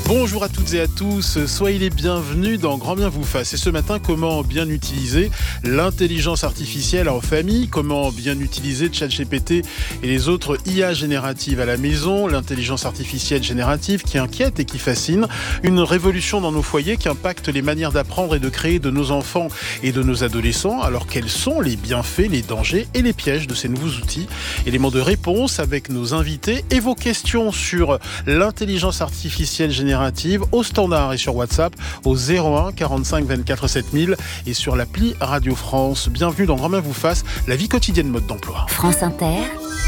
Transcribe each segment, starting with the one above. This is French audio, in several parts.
Bonjour à toutes et à tous, soyez les bienvenus dans Grand Bien vous fasse. Et ce matin, comment bien utiliser l'intelligence artificielle en famille, comment bien utiliser ChatGPT et les autres IA génératives à la maison, l'intelligence artificielle générative qui inquiète et qui fascine, une révolution dans nos foyers qui impacte les manières d'apprendre et de créer de nos enfants et de nos adolescents. Alors quels sont les bienfaits, les dangers et les pièges de ces nouveaux outils? Éléments de réponse avec nos invités et vos questions sur l'intelligence artificielle générative au standard et sur WhatsApp au 01 45 24 7000 et sur l'appli Radio France. Bienvenue dans Grand Bien vous fasse, la vie quotidienne mode d'emploi. France Inter,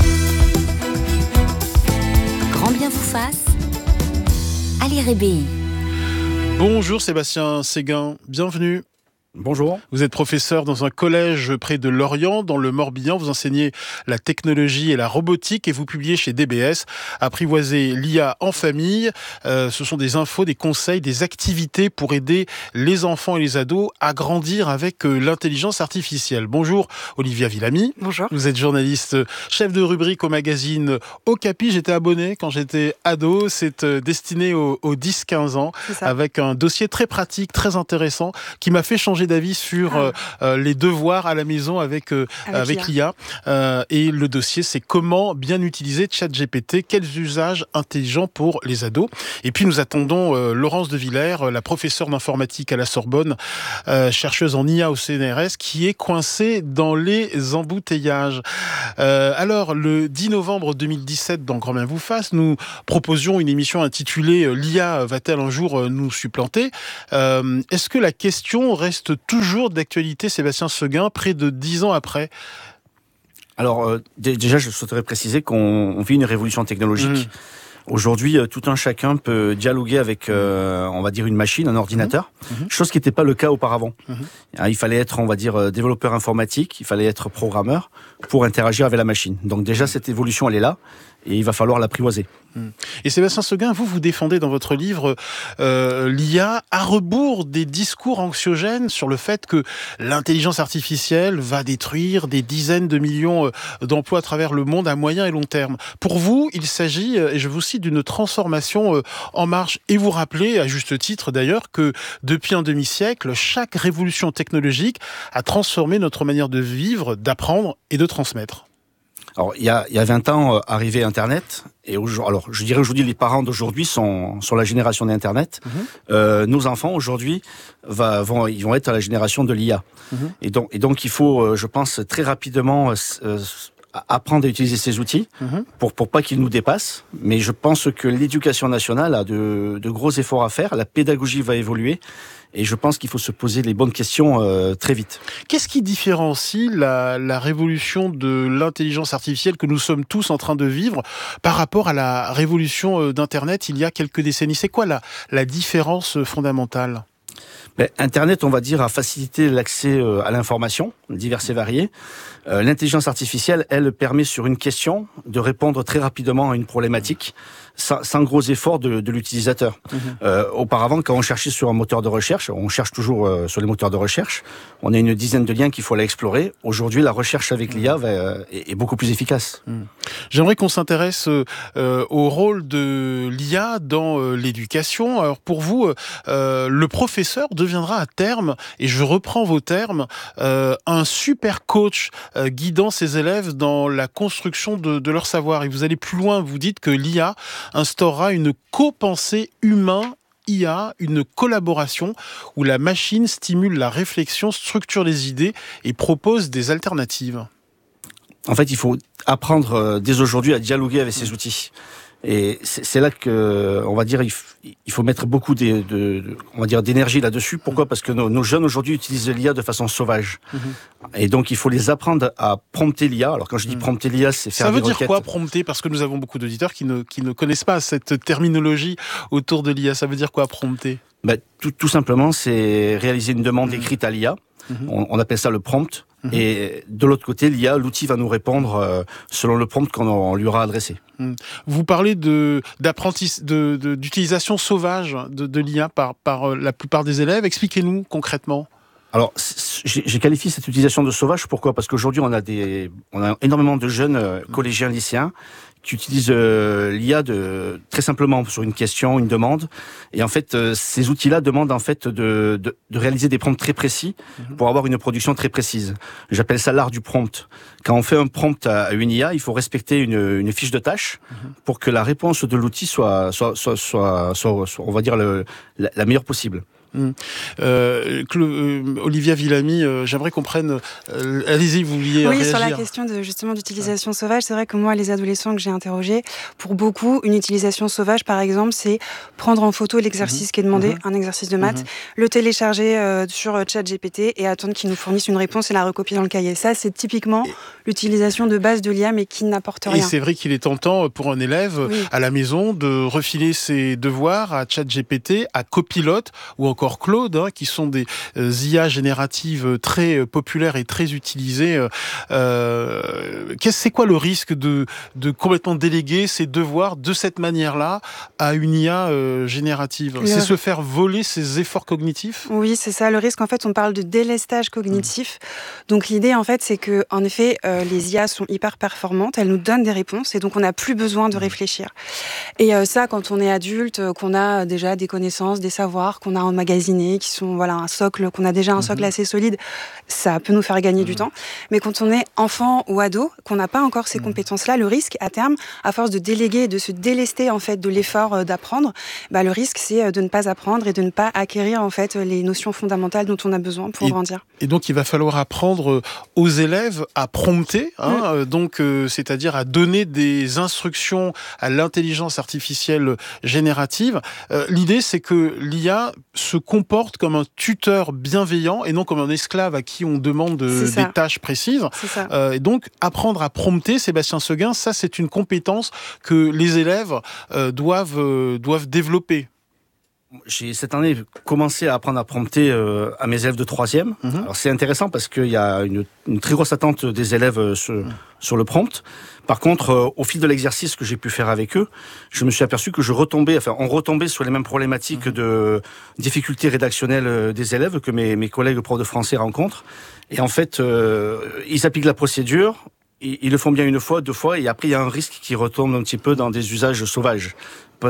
Grand Bien vous fasse, Ali Rébéi. Bonjour Sébastien Séguin, bienvenue. Bonjour. Vous êtes professeur dans un collège près de Lorient, dans le Morbihan. Vous enseignez la technologie et la robotique et vous publiez chez DBS Apprivoiser l'IA en famille. Ce sont des infos, des conseils, des activités pour aider les enfants et les ados à grandir avec l'intelligence artificielle. Bonjour Olivia Villamy. Bonjour. Vous êtes journaliste, chef de rubrique au magazine Okapi. J'étais abonné quand j'étais ado. C'est destiné aux 10-15 ans avec un dossier très pratique, très intéressant qui m'a fait changer d'avis sur les devoirs à la maison avec l'IA. Et le dossier, c'est comment bien utiliser ChatGPT, quels usages intelligents pour les ados. Et puis nous attendons Laurence de Villers, la professeure d'informatique à la Sorbonne, chercheuse en IA au CNRS, qui est coincée dans les embouteillages. Alors, le 10 novembre 2017, dans Grand Bien vous fasse, nous proposions une émission intitulée « L'IA va-t-elle un jour nous supplanter ?» Est-ce que la question reste toujours d'actualité, Sébastien Séguin, près de 10 ans après? Alors, déjà, je souhaiterais préciser qu'on vit une révolution technologique. Aujourd'hui, tout un chacun peut dialoguer avec, on va dire, une machine, un ordinateur, chose qui n'était pas le cas auparavant. Il fallait être, on va dire, développeur informatique, il fallait être programmeur pour interagir avec la machine. Donc déjà, cette évolution, elle est là, et il va falloir l'apprivoiser. Et Sébastien Séguin, vous défendez dans votre livre l'IA à rebours des discours anxiogènes sur le fait que l'intelligence artificielle va détruire des dizaines de millions d'emplois à travers le monde à moyen et long terme. Pour vous, il s'agit, et je vous cite, d'une transformation en marche. Et vous rappelez, à juste titre d'ailleurs, que depuis un demi-siècle, chaque révolution technologique a transformé notre manière de vivre, d'apprendre et de transmettre. Alors, il y a 20 ans, arrivait Internet. Et alors, je dirais aujourd'hui, les parents d'aujourd'hui sont la génération d'Internet. Nos enfants, aujourd'hui, ils vont être à la génération de l'IA. Et donc, il faut, je pense, très rapidement apprendre à utiliser ces outils pour pas qu'ils nous dépassent. Mais je pense que l'éducation nationale a de gros efforts à faire. La pédagogie va évoluer. Et je pense qu'il faut se poser les bonnes questions très vite. Qu'est-ce qui différencie la révolution de l'intelligence artificielle que nous sommes tous en train de vivre par rapport à la révolution d'Internet il y a quelques décennies? C'est quoi la différence fondamentale? Internet, on va dire, a facilité l'accès à l'information, diverses et variées. L'intelligence artificielle, elle, permet sur une question de répondre très rapidement à une problématique, sans gros effort de l'utilisateur. Auparavant, quand on cherchait sur un moteur de recherche, on cherche toujours sur les moteurs de recherche, on a une dizaine de liens qu'il faut aller explorer. Aujourd'hui, la recherche avec l'IA est beaucoup plus efficace. J'aimerais qu'on s'intéresse au rôle de l'IA dans l'éducation. Alors pour vous, le professeur deviendra à terme, et je reprends vos termes, un super coach guidant ses élèves dans la construction de leur savoir. Et vous allez plus loin, vous dites que l'IA instaurera une copensée humain-IA, une collaboration où la machine stimule la réflexion, structure les idées et propose des alternatives. En fait, il faut apprendre dès aujourd'hui à dialoguer avec ces outils. Et c'est là que, on va dire, il faut mettre beaucoup on va dire, d'énergie là-dessus. Pourquoi ? Parce que nos jeunes aujourd'hui utilisent l'IA de façon sauvage. Et donc, il faut les apprendre à prompter l'IA. Alors, quand je dis prompter l'IA, c'est faire des requêtes. Ça veut dire quoi, prompter ? Parce que nous avons beaucoup d'auditeurs qui ne connaissent pas cette terminologie autour de l'IA. Ça veut dire quoi, prompter ? Tout simplement, c'est réaliser une demande écrite à l'IA. On appelle ça le prompt. Et de l'autre côté, l'outil va nous répondre selon le prompt qu'on lui aura adressé. Vous parlez d'utilisation sauvage de l'IA par la plupart des élèves. Expliquez-nous concrètement. Alors, j'ai qualifié cette utilisation de sauvage. Pourquoi ? Parce qu'aujourd'hui, on a énormément de jeunes collégiens, lycéens qui utilisent l'IA très simplement sur une question, une demande. Et en fait, ces outils-là demandent en fait de réaliser des prompts très précis pour avoir une production très précise. J'appelle ça l'art du prompt. Quand on fait un prompt à une IA, il faut respecter une fiche de tâche pour que la réponse de l'outil soit on va dire, la meilleure possible. Olivia Villamy, j'aimerais qu'on prenne. Allez-y, vous vouliez réagir. Sur la question justement d'utilisation sauvage, c'est vrai que moi, les adolescents que j'ai interrogés, pour beaucoup, une utilisation sauvage, par exemple, c'est prendre en photo l'exercice qui est demandé, un exercice de maths, le télécharger sur ChatGPT et attendre qu'il nous fournisse une réponse et la recopier dans le cahier. Ça, c'est typiquement l'utilisation de base de l'IA, mais qui n'apporte rien. Et c'est vrai qu'il est tentant pour un élève à la maison de refiler ses devoirs à ChatGPT, à Copilot ou encore Claude, qui sont des IA génératives très populaires et très utilisées. C'est quoi le risque de complètement déléguer ses devoirs de cette manière-là à une IA générative ? C'est se faire voler ses efforts cognitifs ? Oui, c'est ça. Le risque, en fait, on parle de délestage cognitif. Donc l'idée, en fait, c'est que, en effet, les IA sont hyper performantes. Elles nous donnent des réponses et donc on n'a plus besoin de réfléchir. Et ça, quand on est adulte, qu'on a déjà des connaissances, des savoirs, qu'on a emmagasinés, qui sont un socle, qu'on a déjà un socle assez solide, ça peut nous faire gagner du temps. Mais quand on est enfant ou ado, qu'on n'a pas encore ces compétences-là, le risque à terme, à force de déléguer, de se délester en fait de l'effort d'apprendre, le risque c'est de ne pas apprendre et de ne pas acquérir en fait les notions fondamentales dont on a besoin pour grandir. Et donc il va falloir apprendre aux élèves à prompter, c'est-à-dire à donner des instructions à l'intelligence artificielle générative. L'idée c'est que l'IA se comporte comme un tuteur bienveillant et non comme un esclave à qui on demande des tâches précises. Et donc, apprendre à prompter, Sébastien Seguin, ça c'est une compétence que les élèves doivent développer. J'ai cette année commencé à apprendre à prompter à mes élèves de 3e. Alors c'est intéressant parce qu'il y a une très grosse attente des élèves sur le prompt. Par contre, au fil de l'exercice que j'ai pu faire avec eux, je me suis aperçu que on retombait sur les mêmes problématiques de difficultés rédactionnelles des élèves que mes collègues profs de français rencontrent. Et en fait, ils appliquent la procédure. Ils le font bien une fois, 2 fois, et après il y a un risque qui retombe un petit peu dans des usages sauvages. Pourquoi ?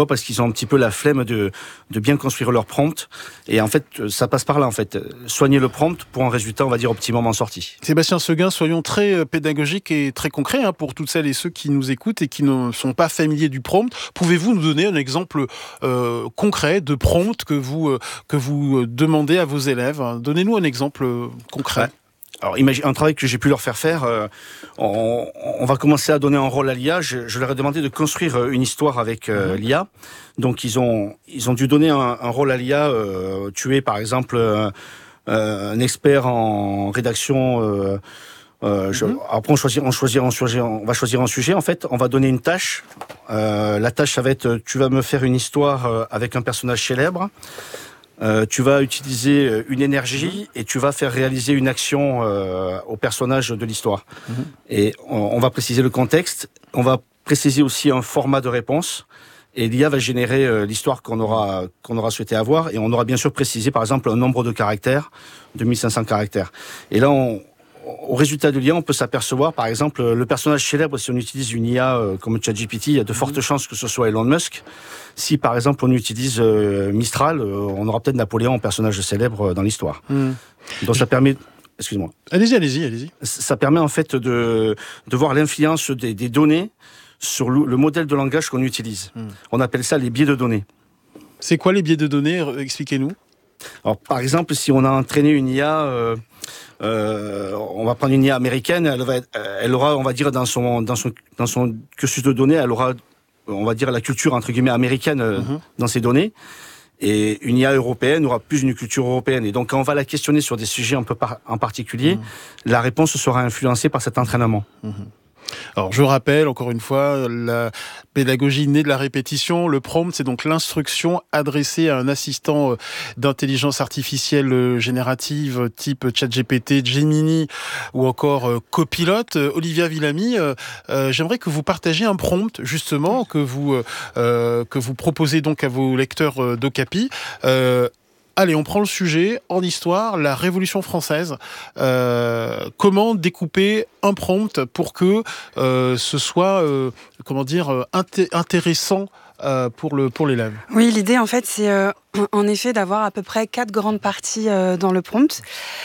Parce qu'ils ont un petit peu la flemme de bien construire leur prompt. Et en fait, ça passe par là, en fait. Soigner le prompt pour un résultat, on va dire, optimum en sortie. Sébastien Seguin, soyons très pédagogiques et très concrets pour toutes celles et ceux qui nous écoutent et qui ne sont pas familiers du prompt. Pouvez-vous nous donner un exemple concret de prompt que vous demandez à vos élèves ? Donnez-nous un exemple concret. Ouais. Alors, imagine un travail que j'ai pu leur faire. On va commencer à donner un rôle à l'IA. Je leur ai demandé de construire une histoire avec l'IA. Donc, ils ont dû donner un rôle à l'IA. Tu es, par exemple, un expert en rédaction. Après, on va choisir un sujet. En fait, on va donner une tâche. La tâche, ça va être, tu vas me faire une histoire avec un personnage célèbre. Tu vas utiliser une énergie et tu vas faire réaliser une action au personnage de l'histoire. Et on va préciser le contexte, on va préciser aussi un format de réponse et l'IA va générer l'histoire qu'on aura souhaité avoir et on aura bien sûr précisé par exemple un nombre de caractères, 2500 caractères. Et là, au résultat de l'IA, on peut s'apercevoir, par exemple, le personnage célèbre, si on utilise une IA comme ChatGPT, il y a de fortes chances que ce soit Elon Musk. Si, par exemple, on utilise Mistral, on aura peut-être Napoléon en personnage célèbre dans l'histoire. Donc ça permet... Excuse-moi. Allez-y. Ça permet en fait de voir l'influence des données sur le modèle de langage qu'on utilise. On appelle ça les biais de données. C'est quoi les biais de données ? Expliquez-nous. Alors, par exemple, si on a entraîné une IA, on va prendre une IA américaine, elle aura, on va dire, dans son cursus de données, elle aura, on va dire, la culture entre guillemets américaine dans ses données. Et une IA européenne aura plus une culture européenne. Et donc, quand on va la questionner sur des sujets un peu en particulier, la réponse sera influencée par cet entraînement. Alors, je rappelle, encore une fois, la pédagogie née de la répétition. Le prompt, c'est donc l'instruction adressée à un assistant d'intelligence artificielle générative type ChatGPT, Gemini ou encore Copilot. Olivia Villamy, j'aimerais que vous partagiez un prompt, justement, que vous proposez donc à vos lecteurs d'Ocapi. Allez, on prend le sujet en histoire, la Révolution française. Comment découper un prompt pour que ce soit, intéressant pour l'élève? Oui, l'idée en fait c'est en effet d'avoir à peu près 4 grandes parties dans le prompt.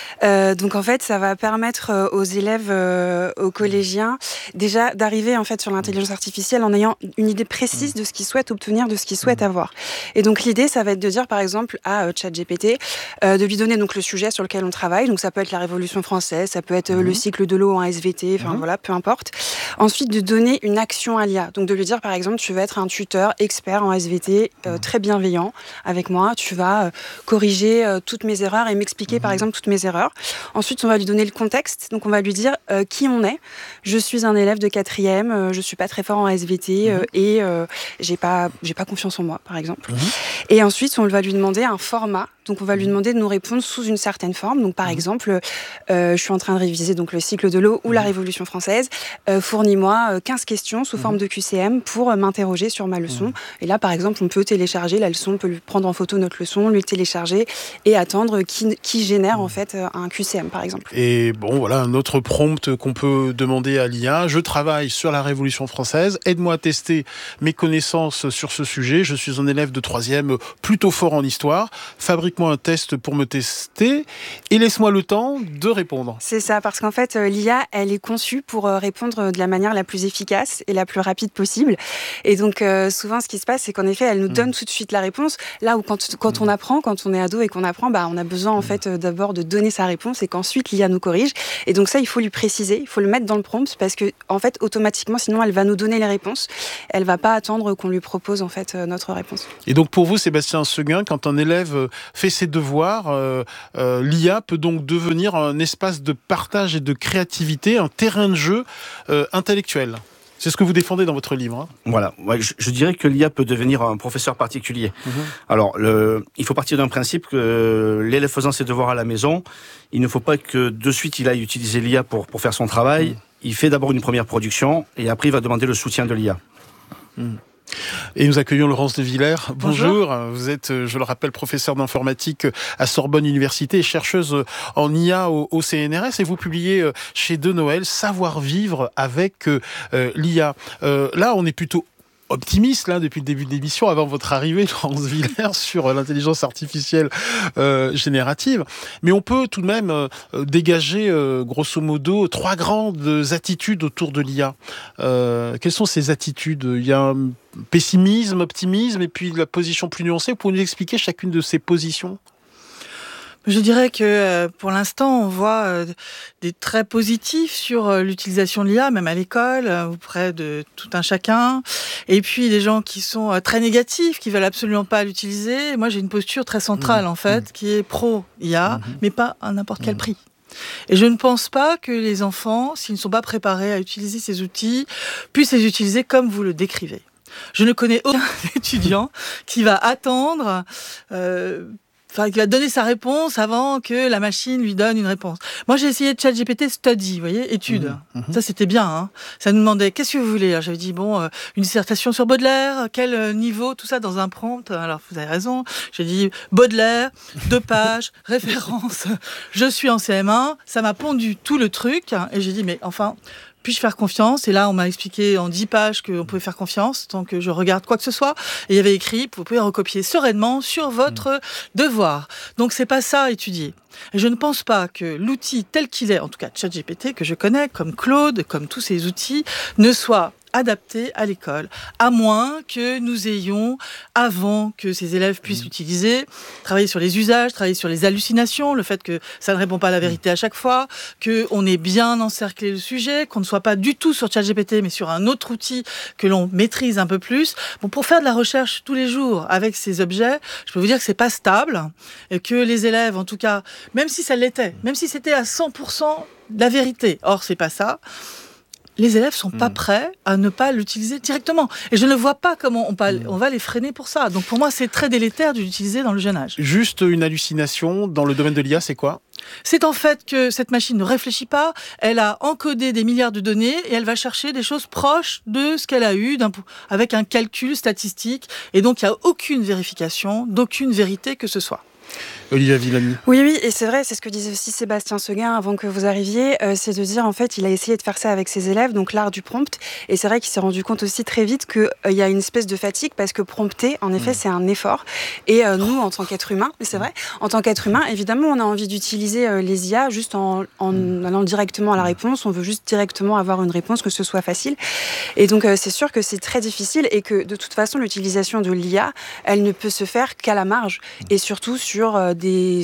Donc en fait ça va permettre aux élèves, aux collégiens déjà d'arriver en fait sur l'intelligence artificielle en ayant une idée précise de ce qu'ils souhaitent obtenir, de ce qu'ils souhaitent avoir. Et donc l'idée ça va être de dire par exemple à ChatGPT de lui donner donc le sujet sur lequel on travaille. Donc ça peut être la Révolution française, ça peut être le cycle de l'eau en SVT, enfin voilà, peu importe. Ensuite de donner une action à l'IA. Donc de lui dire par exemple tu vas être un tuteur expert en SVT, très bienveillant avec moi. Tu vas corriger toutes mes erreurs et m'expliquer par exemple toutes mes erreurs. Ensuite, on va lui donner le contexte. Donc, on va lui dire qui on est. Je suis un élève de 4e, je suis pas très fort en SVT et j'ai pas confiance en moi, par exemple. Et ensuite, on va lui demander un format. Donc, on va lui demander de nous répondre sous une certaine forme. Donc, par exemple, je suis en train de réviser donc, le cycle de l'eau ou la Révolution française. Fournis-moi 15 questions sous forme de QCM pour m'interroger sur ma leçon. Et là, par exemple, on peut télécharger la leçon, on peut lui prendre en photo notre leçon, lui télécharger et attendre qui génère en fait un QCM, par exemple. Et bon, voilà un autre prompt qu'on peut demander à l'IA. Je travaille sur la Révolution française. Aide-moi à tester mes connaissances sur ce sujet. Je suis un élève de 3e plutôt fort en histoire. Fabrique-moi un test pour me tester et laisse-moi le temps de répondre. C'est ça, parce qu'en fait, l'IA, elle est conçue pour répondre de la manière la plus efficace et la plus rapide possible. Et donc, souvent, ce qui se passe, c'est qu'en effet, elle nous donne tout de suite la réponse. Là où quand on apprend, quand on est ado et qu'on apprend, on a besoin en fait d'abord de donner sa réponse et qu'ensuite l'IA nous corrige. Et donc ça, il faut lui préciser, il faut le mettre dans le prompt parce que en fait, automatiquement, sinon, elle va nous donner les réponses. Elle va pas attendre qu'on lui propose en fait notre réponse. Et donc pour vous, Sébastien Seguin, quand un élève fait ses devoirs, l'IA peut donc devenir un espace de partage et de créativité, un terrain de jeu intellectuel. C'est ce que vous défendez dans votre livre. Voilà, je dirais que l'IA peut devenir un professeur particulier. Alors, il faut partir d'un principe que l'élève faisant ses devoirs à la maison, il ne faut pas que de suite il aille utiliser l'IA pour faire son travail. Il fait d'abord une première production et après il va demander le soutien de l'IA. Et nous accueillons Laurence de Villers. Bonjour. Vous êtes, je le rappelle, professeur d'informatique à Sorbonne Université et chercheuse en IA au CNRS. Et vous publiez chez De Noël Savoir-vivre avec l'IA. Là, on est plutôt optimiste là depuis le début de l'émission, avant votre arrivée, Laurence Villers, sur l'intelligence artificielle générative. Mais on peut tout de même dégager, grosso modo, 3 grandes attitudes autour de l'IA. Quelles sont ces attitudes ? Il y a un pessimisme, optimisme, et puis la position plus nuancée. Vous pouvez nous expliquer chacune de ces positions ? Je dirais que pour l'instant, on voit des traits positifs sur l'utilisation de l'IA, même à l'école, auprès de tout un chacun. Et puis des gens qui sont très négatifs, qui veulent absolument pas l'utiliser. Moi, j'ai une posture très centrale, en fait, qui est pro-IA, mais pas à n'importe quel prix. Et je ne pense pas que les enfants, s'ils ne sont pas préparés à utiliser ces outils, puissent les utiliser comme vous le décrivez. Je ne connais aucun étudiant qui va attendre... qui va donner sa réponse avant que la machine lui donne une réponse. Moi, j'ai essayé de ChatGPT Study, vous voyez, étude. Ça, c'était bien. Hein. Ça nous demandait, qu'est-ce que vous voulez ? Alors, j'avais dit, une dissertation sur Baudelaire, quel niveau, tout ça dans un prompt. Alors, vous avez raison. J'ai dit, Baudelaire, 2 pages, référence. Je suis en CM1. Ça m'a pondu tout le truc. Et j'ai dit, mais enfin... puis-je faire confiance ? Et là, on m'a expliqué en 10 pages qu'on pouvait faire confiance tant que je regarde quoi que ce soit. Et il y avait écrit, vous pouvez recopier sereinement sur votre devoir. Donc, c'est pas ça à étudier. Et je ne pense pas que l'outil tel qu'il est, en tout cas ChatGPT, que je connais, comme Claude, comme tous ces outils, ne soit adapté à l'école, à moins que nous ayons, avant que ces élèves puissent l'utiliser, travailler sur les usages, travailler sur les hallucinations, le fait que ça ne répond pas à la vérité à chaque fois, qu'on ait bien encerclé le sujet, qu'on ne soit pas du tout sur ChatGPT, mais sur un autre outil que l'on maîtrise un peu plus. Bon, pour faire de la recherche tous les jours avec ces objets, je peux vous dire que c'est pas stable, et que les élèves, en tout cas, même si ça l'était, même si c'était à 100% de la vérité, or c'est pas ça, les élèves sont pas prêts à ne pas l'utiliser directement. Et je ne vois pas comment on va les freiner pour ça. Donc pour moi, c'est très délétère de l'utiliser dans le jeune âge. Juste une hallucination dans le domaine de l'IA, c'est quoi ? C'est en fait que cette machine ne réfléchit pas, elle a encodé des milliards de données et elle va chercher des choses proches de ce qu'elle a eu avec un calcul statistique. Et donc il n'y a aucune vérification, d'aucune vérité que ce soit. Olivia Villani. Oui, et c'est vrai, c'est ce que disait aussi Sébastien Seguin avant que vous arriviez, c'est de dire en fait, il a essayé de faire ça avec ses élèves, donc l'art du prompt, et c'est vrai qu'il s'est rendu compte aussi très vite qu'il y a une espèce de fatigue parce que prompter, en effet, c'est un effort. Et nous, en tant qu'être humain, c'est vrai, en tant qu'être humain, évidemment, on a envie d'utiliser les IA juste en allant directement à la réponse. On veut juste directement avoir une réponse, que ce soit facile. Et donc, c'est sûr que c'est très difficile et que de toute façon, l'utilisation de l'IA, elle ne peut se faire qu'à la marge et surtout sur des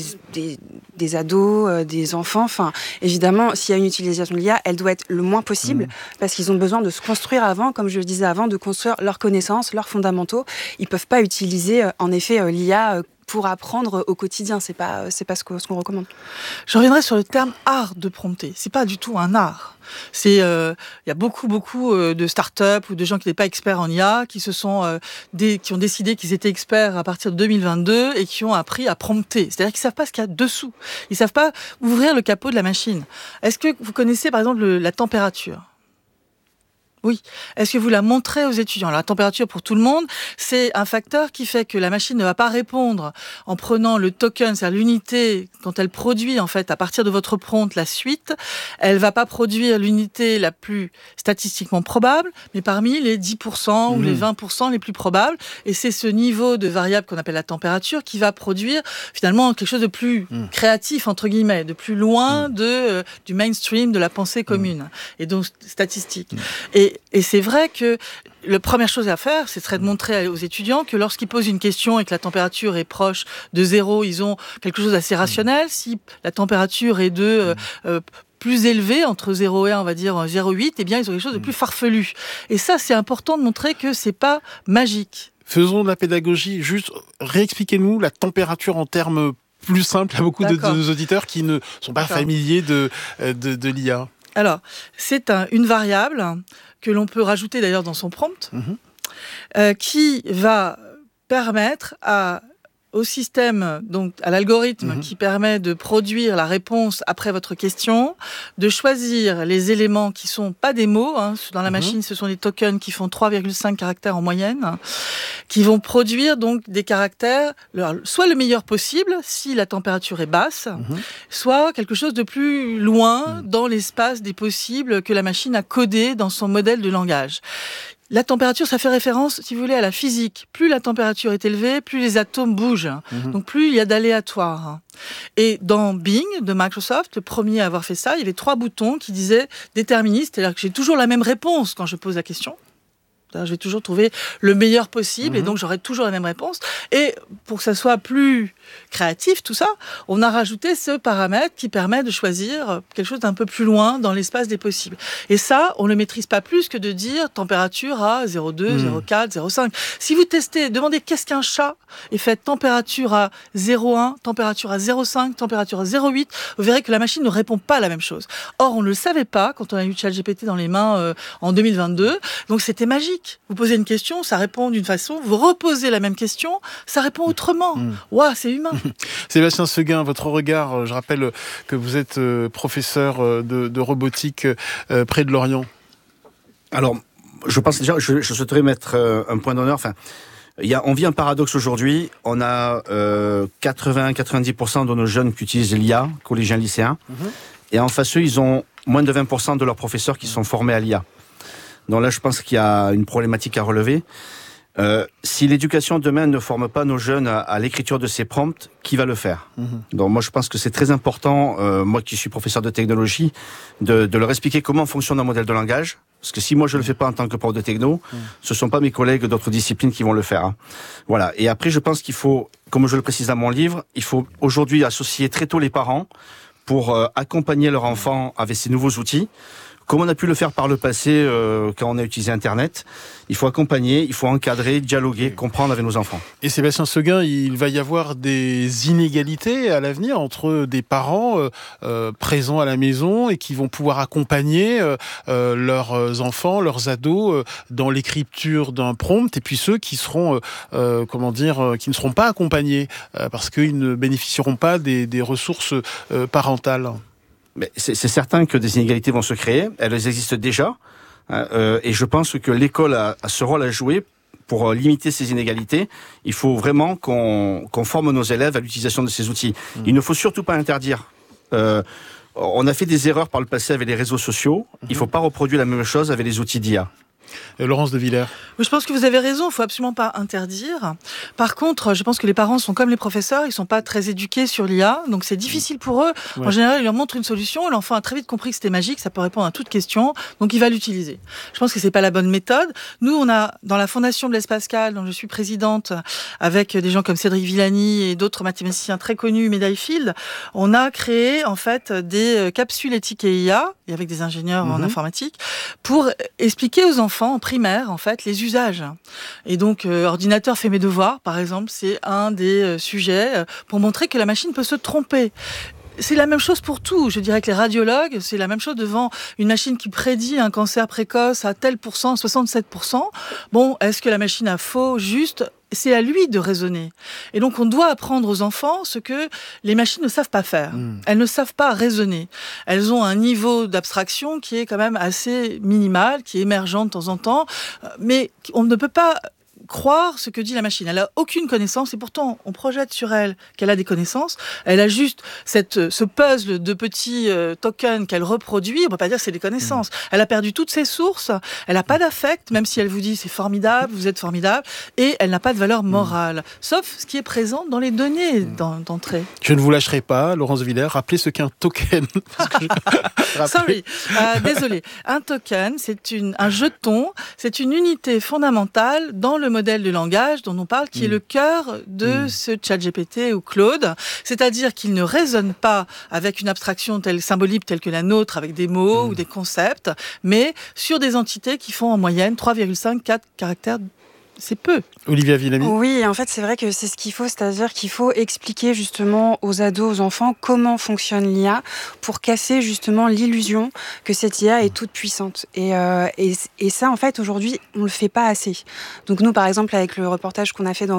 ados, des enfants. Enfin, évidemment, s'il y a une utilisation de l'IA, elle doit être le moins possible parce qu'ils ont besoin de se construire avant, comme je le disais avant, de construire leurs connaissances, leurs fondamentaux. Ils ne peuvent pas utiliser, en effet, l'IA pour apprendre au quotidien. C'est pas ce qu'on recommande. Je reviendrai sur le terme art de prompter. C'est pas du tout un art. Il y a beaucoup de start-up ou de gens qui n'étaient pas experts en IA, qui ont décidé qu'ils étaient experts à partir de 2022 et qui ont appris à prompter. C'est-à-dire qu'ils savent pas ce qu'il y a dessous. Ils savent pas ouvrir le capot de la machine. Est-ce que vous connaissez par exemple la température ? Oui. Est-ce que vous la montrez aux étudiants ? La température, pour tout le monde, c'est un facteur qui fait que la machine ne va pas répondre en prenant le token, c'est-à-dire l'unité, quand elle produit, en fait, à partir de votre prompt, la suite, elle va pas produire l'unité la plus statistiquement probable, mais parmi les 10% ou les 20% les plus probables. Et c'est ce niveau de variable qu'on appelle la température qui va produire, finalement, quelque chose de plus créatif, entre guillemets, de plus loin du mainstream, de la pensée commune, et donc statistique. Et c'est vrai que la première chose à faire, ce serait de montrer aux étudiants que lorsqu'ils posent une question et que la température est proche de 0, ils ont quelque chose d'assez rationnel. Si la température est plus élevée, entre 0 et 1, on va dire 0,8, eh bien, ils ont quelque chose de plus farfelu. Et ça, c'est important de montrer que c'est pas magique. Faisons de la pédagogie. Juste, réexpliquez-nous la température en termes plus simples. Il y a beaucoup de nos auditeurs qui ne sont pas familiers de l'IA. Alors, c'est une variable que l'on peut rajouter d'ailleurs dans son prompt, qui va permettre au système, donc à l'algorithme qui permet de produire la réponse après votre question, de choisir les éléments qui sont pas des mots. Dans la machine, ce sont des tokens qui font 3,5 caractères en moyenne, qui vont produire donc des caractères, soit le meilleur possible si la température est basse, soit quelque chose de plus loin dans l'espace des possibles que la machine a codé dans son modèle de langage. La température, ça fait référence, si vous voulez, à la physique. Plus la température est élevée, plus les atomes bougent. Donc plus il y a d'aléatoire. Et dans Bing, de Microsoft, le premier à avoir fait ça, il y avait 3 boutons qui disaient déterministe, c'est-à-dire que j'ai toujours la même réponse quand je pose la question. Je vais toujours trouver le meilleur possible et donc j'aurai toujours la même réponse. Et pour que ça soit plus créatif, tout ça, on a rajouté ce paramètre qui permet de choisir quelque chose d'un peu plus loin dans l'espace des possibles. Et ça, on ne le maîtrise pas plus que de dire température à 0,2, 0,4, 0,5. Si vous testez, demandez qu'est-ce qu'un chat et faites température à 0,1, température à 0,5, température à 0,8, vous verrez que la machine ne répond pas à la même chose. Or, on ne le savait pas quand on a eu ChatGPT dans les mains en 2022, donc c'était magique. Vous posez une question, ça répond d'une façon, vous reposez la même question, ça répond autrement. Waouh, c'est humain. Sébastien Seguin, votre regard, je rappelle que vous êtes professeur de robotique près de Lorient. Alors, je pense déjà, je souhaiterais mettre un point d'honneur. Enfin, on vit un paradoxe aujourd'hui. On a 80-90% de nos jeunes qui utilisent l'IA, collégiens, lycéens. Et en face, eux, ils ont moins de 20% de leurs professeurs qui sont formés à l'IA. Donc là, je pense qu'il y a une problématique à relever. Si l'éducation demain ne forme pas nos jeunes à l'écriture de ces prompts, qui va le faire ? Donc moi, je pense que c'est très important, moi qui suis professeur de technologie, de leur expliquer comment fonctionne un modèle de langage. Parce que si moi je le fais pas en tant que prof de techno, ce sont pas mes collègues d'autres disciplines qui vont le faire. Voilà. Et après, je pense qu'il faut, comme je le précise dans mon livre, il faut aujourd'hui associer très tôt les parents pour accompagner leur enfant avec ces nouveaux outils. Comme on a pu le faire par le passé quand on a utilisé Internet, il faut accompagner, il faut encadrer, dialoguer, comprendre avec nos enfants. Et Sébastien Seguin, il va y avoir des inégalités à l'avenir entre des parents présents à la maison et qui vont pouvoir accompagner leurs enfants, leurs ados dans l'écriture d'un prompt, et puis ceux qui seront, qui ne seront pas accompagnés parce qu'ils ne bénéficieront pas des ressources parentales. Mais c'est certain que des inégalités vont se créer, elles existent déjà, et je pense que l'école a ce rôle à jouer pour limiter ces inégalités, il faut vraiment qu'on forme nos élèves à l'utilisation de ces outils. Il ne faut surtout pas interdire. On a fait des erreurs par le passé avec les réseaux sociaux. Il ne faut pas reproduire la même chose avec les outils d'IA. Laurence de Villers. Oui, je pense que vous avez raison, il ne faut absolument pas interdire. Par contre, je pense que les parents sont comme les professeurs, ils ne sont pas très éduqués sur l'IA, donc c'est difficile pour eux. Ouais. En général, ils leur montrent une solution, l'enfant a très vite compris que c'était magique, ça peut répondre à toute question, donc il va l'utiliser. Je pense que ce n'est pas la bonne méthode. Nous, on a, dans la Fondation Blaise Pascal, dont je suis présidente, avec des gens comme Cédric Villani et d'autres mathématiciens très connus, médaille Fields, on a créé en fait des capsules éthiques et IA, et avec des ingénieurs en informatique, pour expliquer aux enfants en primaire, en fait, les usages. Et donc, ordinateur fait mes devoirs, par exemple, c'est un des sujets pour montrer que la machine peut se tromper. C'est la même chose pour tout. Je dirais que les radiologues, c'est la même chose devant une machine qui prédit un cancer précoce à tel pourcent, 67%. Bon, est-ce que la machine a faux, juste ? C'est à lui de raisonner. Et donc, on doit apprendre aux enfants ce que les machines ne savent pas faire. Elles ne savent pas raisonner. Elles ont un niveau d'abstraction qui est quand même assez minimal, qui est émergent de temps en temps, mais on ne peut pas croire ce que dit la machine. Elle n'a aucune connaissance et pourtant on projette sur elle qu'elle a des connaissances. Elle a juste ce puzzle de petits tokens qu'elle reproduit. On ne peut pas dire que c'est des connaissances. Elle a perdu toutes ses sources. Elle n'a pas d'affect, même si elle vous dit c'est formidable, vous êtes formidable. Et elle n'a pas de valeur morale. Sauf ce qui est présent dans les données d'entrée. Je ne vous lâcherai pas, Laurence de Villers. Rappelez ce qu'est un token. Sorry. Désolé. Un token, c'est un jeton. C'est une unité fondamentale dans le modèle de langage dont on parle, qui est le cœur de ce ChatGPT ou Claude. C'est-à-dire qu'il ne raisonne pas avec une abstraction symbolique telle que la nôtre, avec des mots ou des concepts, mais sur des entités qui font en moyenne 3,5-4 caractères. C'est peu. Olivia Villamy. Oui, en fait, c'est vrai que c'est ce qu'il faut, c'est-à-dire qu'il faut expliquer justement aux ados, aux enfants, comment fonctionne l'IA pour casser justement l'illusion que cette IA est toute puissante. Et ça, en fait, aujourd'hui, on le fait pas assez. Donc nous, par exemple, avec le reportage qu'on a fait dans